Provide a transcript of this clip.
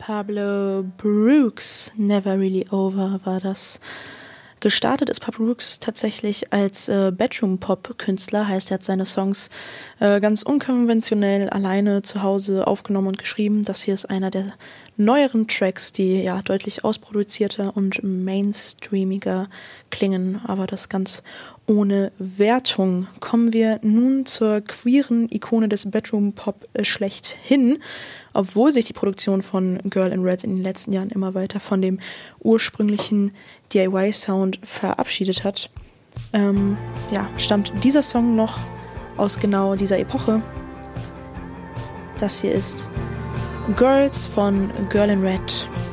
Pablo Brooks, Never Really Over war das. Gestartet ist Pablo Brooks tatsächlich als Bedroom-Pop-Künstler, heißt, er hat seine Songs ganz unkonventionell alleine zu Hause aufgenommen und geschrieben. Das hier ist einer der neueren Tracks, die ja deutlich ausproduzierter und mainstreamiger klingen, aber das ganz ohne Wertung. Kommen wir nun zur queeren Ikone des Bedroom-Pop schlechthin. Obwohl sich die Produktion von Girl in Red in den letzten Jahren immer weiter von dem ursprünglichen DIY-Sound verabschiedet hat, stammt dieser Song noch aus genau dieser Epoche. Das hier ist Girls von Girl in Red.